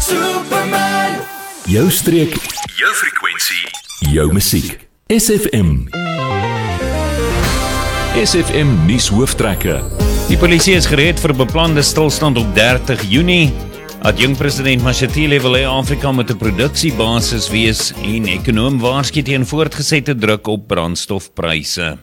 Superman. Jou streek, jou frekwensie, jou musiek. SFM. SFM nuus hooftrekke. Die polisie is gereed vir beplande stilstand op 30 Junie. Adjunkt-president Mashatile wil hê Afrika met 'n produksiebasis wees en ekonoom waarsku teen voortgesette druk op brandstofpryse.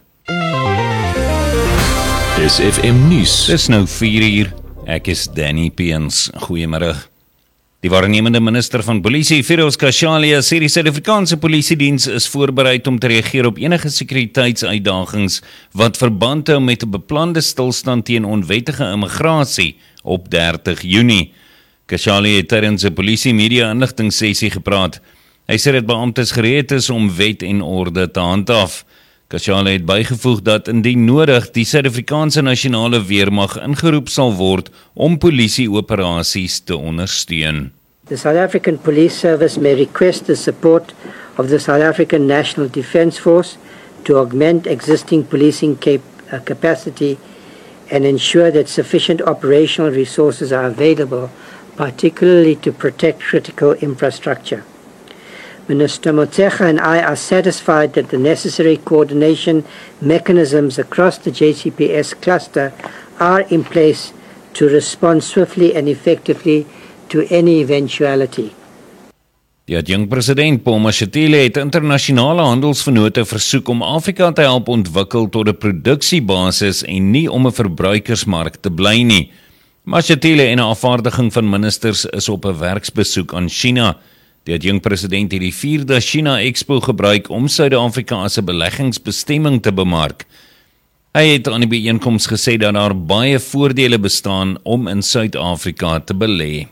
SFM nuus. Dis nou 4:00. Ek is Danny Peens. Goeiemôre. Die waarnemende minister van polisie, Firoz Khashoggi, sê die Suid-Afrikaanse polisiediens is voorbereid om te reageer op enige sekuriteitsuitdagings wat verband hou met 'n beplande stilstand teen onwettige immigrasie op 30 Junie. Khashoggi het tydens 'n polisie-media-inligtingssessie gepraat. Hy sê dat beamptes gereed is om wet en orde te handhaaf. Khashoggi het bygevoeg dat indien nodig die Suid-Afrikaanse nasionale weermag ingeroep sal word om polisieoperasies te ondersteun. The South African Police Service may request the support of the South African National Defence Force to augment existing policing capacity and ensure that sufficient operational resources are available, particularly to protect critical infrastructure. Minister Motshekga and I are satisfied that the necessary coordination mechanisms across the JCPS cluster are in place to respond swiftly and effectively to any eventuality. Die adjunkt-president Paul Mashatile het internasionale handelsvennote versoek om Afrika te help ontwikkel tot 'n produksiebasis en nie om 'n verbruikersmark te bly nie. Mashatile en 'n afvaardiging van ministers is op 'n werksbesoek aan China. Die adjunkt-president het die 4de China Expo gebruik om Suid-Afrika as 'n beleggingsbestemming te bemark. Hy het aan die byeenkoms gesê dat daar baie voordele bestaan om in Suid-Afrika te belê.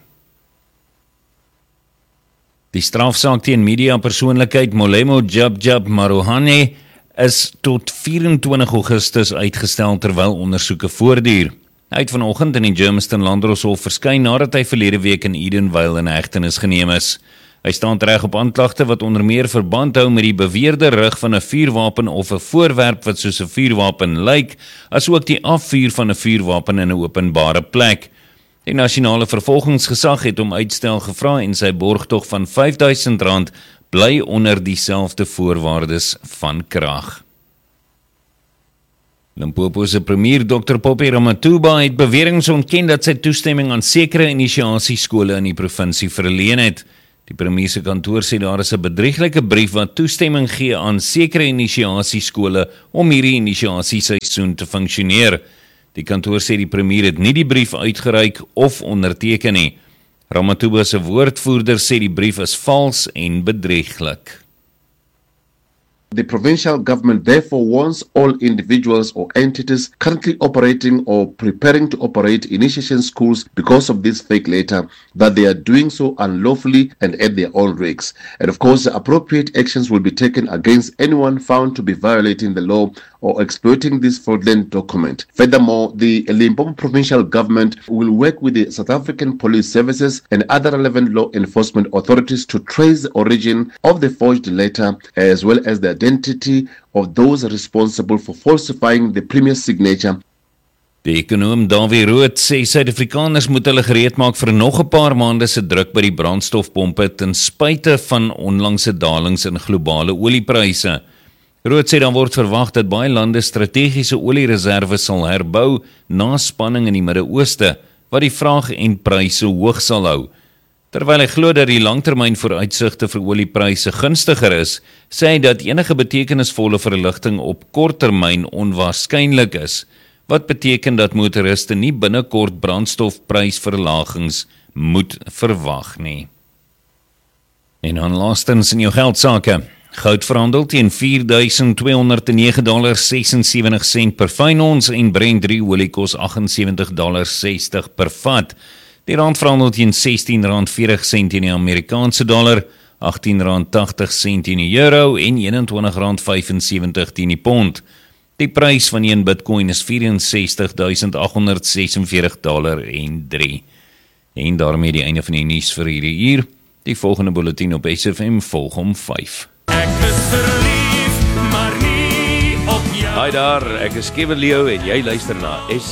Die strafsaak teen media-persoonlikheid Molemo Jab Maruhane is tot 24 Augustus uitgestel terwyl ondersoeke voortduur. Hy het vanoggend in die Germiston Landdroshof verskyn nadat hy verlede week in Edenvale in hegtenis geneem is. Hy staan reg op aanklagte wat onder meer verband hou met die beweerde rig van 'n vuurwapen of 'n voorwerp wat soos 'n vuurwapen lyk, asook die afvuur van 'n vuurwapen in 'n openbare plek. Die nasionale vervolgingsgesag het om uitstel gevra en sy borgtog van R5.000 bly onder dieselfde voorwaardes van krag. Limpopo se premier Dr. Poppy Ramathuba het beweringe ontken dat sy toestemming aan sekere inisiasieskole in die provinsie verleen het. Die premier se kantoor sê daar is 'n bedrieglike brief wat toestemming gee aan sekere inisiasieskole om hierdie inisiasieseisoen te funksioneer. Die kantoor sê die premier het nie die brief uitgereik of onderteken nie. Ramathuba se woordvoerder sê die brief is vals en bedrieglik. The provincial government therefore warns all individuals or entities currently operating or preparing to operate initiation schools because of this fake letter that they are doing so unlawfully and at their own risks. And of course, the appropriate actions will be taken against anyone found to be violating the law or exploiting this fraudulent document. Furthermore, the Limpopo provincial government will work with the South African Police Services and other relevant law enforcement authorities to trace the origin of the forged letter as well as the identity of those responsible for falsifying the premier's signature. Die ekonoom Dawie Rood sê Suid-Afrikaners moet hulle gereed maak vir nog 'n paar maande se druk by die brandstofpompe ten spyte van onlangse dalings in globale oliepryse. Rood sê dan word verwag dat baie lande strategiese oliereserve sal herbou na spanning in die Midde-Ooste, wat die vraag en pryse hoog sal hou. Terwyl hy glo dat die langtermyn vooruitsigte vir oliepryse gunstiger is, sê hy dat enige betekenisvolle verligting op korttermyn onwaarskynlik is, wat beteken dat motoriste nie binnekort brandstofprysverlagings moet verwag nie. En dan laastens in jou geldsake. Goud verhandel teen $4,209.76 per fyn ons en Brent 3 olie kos $78.60 per vat. Die rand verhandel teen R16.40 in die Amerikaanse dollar, R18.80 in die euro en R21.75 in die pond. Die prys van 1 bitcoin is $64,846.03. En daarmee die einde van die nuus vir hierdie uur. Die volgende bulletin op SFM volg om 5. Ek is verlief, maar nie op jou. Hi daar, ek is Kevin Leo en jy luister na